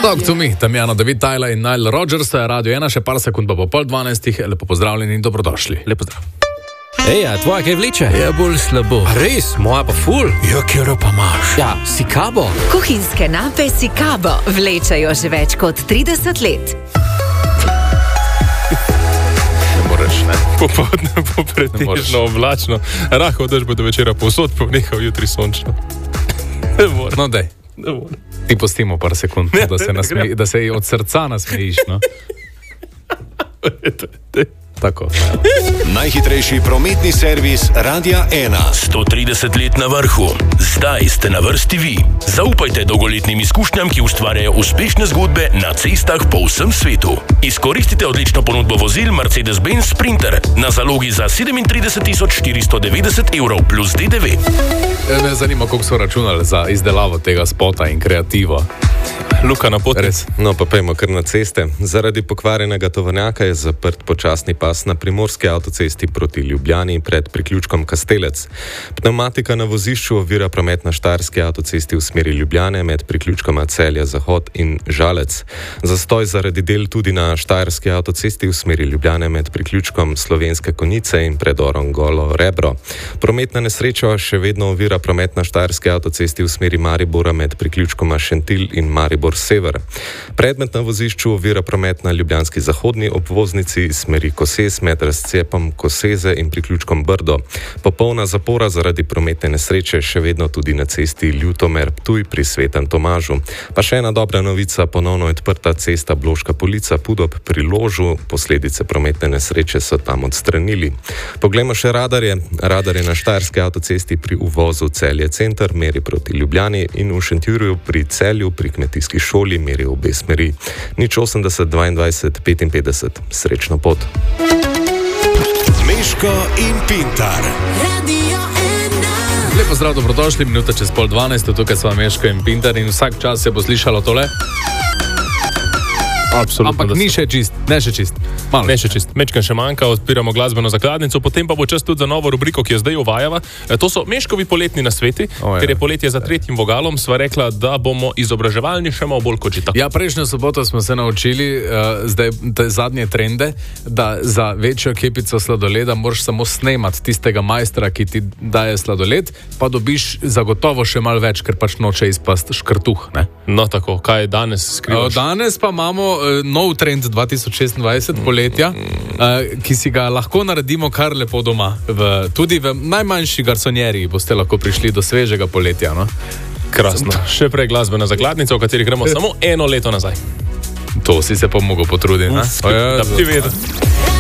Talk to me, Damjano, David Tyler in Nile Rodgers, Radio 1, še par sekund pa po 11:30, lepo pozdravljeni in dobrodošli. Lepo zdrav. Ej, a tvoja kaj vleče? Ja, bolj slabo. A res? Moja pa ful? Ja, kjero pa imaš? Ja, Sikabo. Kuhinjske nape Sikabo vlečajo že več kot 30 let. Ne moreš, ne? Popoldne bo pretežno oblačno, rahlo dež bo do večera povsod, pa nehal jutri sončno. No, dej. Ti postimo par sekund, da se od srca nasmejiš, no? Tako. Najhitrejši prometni servis Radia 1. 130 let na vrhu. Zdaj ste na vrsti vi. Zaupajte dolgoletnim izkušnjam, ki ustvarjajo uspešne zgodbe na cestah po vsem svetu. Izkoristite odlično ponudbo vozil Mercedes-Benz Sprinter na zalogi za 37.490 € plus DDV. Me zanima, koliko so računali za izdelavo tega spota in kreativo. Luka na poti. Res. No, pa pejmo kar na ceste. Zaradi pokvarjenega tovornjaka je zaprt počasni pas na primorski avtocesti proti Ljubljani pred priključkom Kastelec. Pneumatika na vozišču ovira promet na štajerski avtocesti v smeri Ljubljane med priključkoma Celje Zahod in Žalec. Zastoj zaradi del tudi na štajerski avtocesti v smeri Ljubljane med priključkom Slovenske Konjice in predorom Golo Rebro. Prometna nesreča še vedno ovira promet na štajerski avtocesti v smeri Maribora med priključkoma Šentilj in Maribor Sever. Predmet na vozišču ovira promet na ljubljanski zahodni obvoznici smeri Koses med razcepom Koseze in priključkom Brdo. Popolna zapora zaradi prometne nesreče še vedno tudi na cesti Ljutomer-Ptuj pri Svetem Tomažu. Pa še ena dobra novica, ponovno odprta cesta Bloška Polica Pudob pri Ložu, posledice prometne nesreče so tam odstranili. Poglejmo še radarje. Radarje na štajerski avtocesti pri uvozu Celje Center meri proti Ljubljani in v Šentjurju pri Celju pri kmetijski šoli meri v obe smeri. 080 22 55. Srečno pot. Meško in Pintar. Lepo zdrav, dobrodošli, minuta čez 11:30, tukaj so Meško in Pintar in vsak čas se bo slišalo tole. Absolutno. Ampak ni še čist, ne še čist. Malo. Ne še čist. Mečkan še manjka, odpiramo glasbeno zakladnico, potem pa bo čas tudi za novo rubriko, ki jo zdaj uvajava. To so Meškovi poletni nasveti, ker je poletje za tretjim vogalom, sva rekla, da bomo izobraževalni še malo bolj kot že tako. Ja, prejšnjo soboto smo se naučili, zdaj te zadnje trende, da za večjo kepico sladoleda moraš samo snemati tistega majstra, ki ti daje sladoled, pa dobiš zagotovo še malo več, ker pač noče izpast škrtuh, ne? No tako, kaj danes skrivaš? Danes pa imamo nov trend 2026 poletja, ki si ga lahko naredimo kar lepo doma. Tudi v najmanjši garsonjeri boste lahko prišli do svežega poletja. No? Krasno. Še prej glasbena zakladnica, v kateri gremo samo eno leto nazaj. To si se pa mogel potruditi. Da bi ti vedel.